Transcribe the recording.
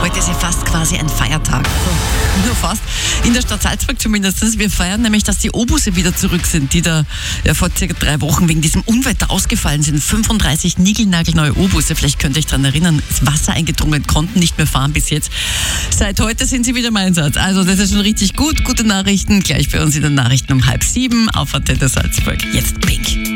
Heute ist ja fast quasi ein Feiertag. Also nur fast. In der Stadt Salzburg zumindest. Wir feiern nämlich, dass die O-Busse wieder zurück sind, die da vor circa 3 Wochen wegen diesem Unwetter ausgefallen sind. 35 niegelnagelneue O-Busse, vielleicht könnt ihr euch daran erinnern, ist Wasser eingedrungen, konnten nicht mehr fahren bis jetzt. Seit heute sind sie wieder im Einsatz. Also das ist schon richtig gut. Gute Nachrichten, gleich bei uns in den Nachrichten um 6:30 auf Antenne Salzburg. Jetzt Pink.